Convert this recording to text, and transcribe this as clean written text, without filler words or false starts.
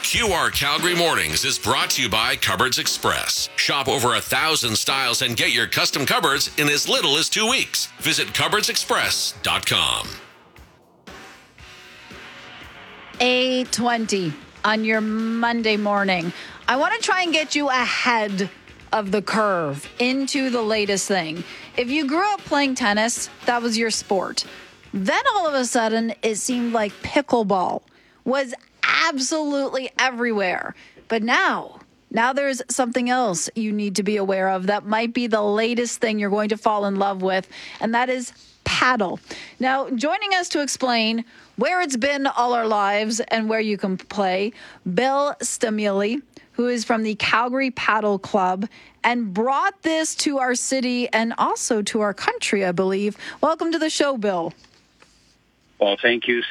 QR Calgary Mornings is brought to you by Cupboards Express. Shop over 1,000 styles and get your custom cupboards in as little as 2 weeks. Visit cupboardsexpress.com. 8:20 on your Monday morning. I want to try and get you ahead of the curve into the latest thing. If you grew up playing tennis, that was your sport. Then all of a sudden, it seemed like pickleball was absolutely everywhere. But now there's something else you need to be aware of that might be the latest thing you're going to fall in love with, and that is paddle. Now, joining us to explain where it's been all our lives and where you can play, Bill Stamili, who is from the Calgary Paddle Club and brought this to our city and also to our country, I believe. Welcome to the show, Bill. Well, thank you,